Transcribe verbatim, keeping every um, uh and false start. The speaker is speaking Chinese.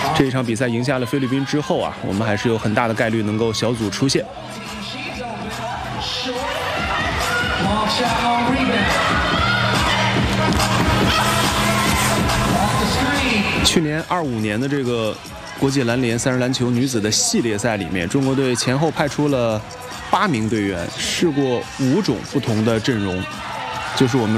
这一场比赛赢下了菲律宾之后啊，我们还是有很大的概率能够小组出线。去年二五年的这个国际篮联三人篮球女子的系列赛里面，中国队前后派出了八名队员，试过五种不同的阵容，就是我们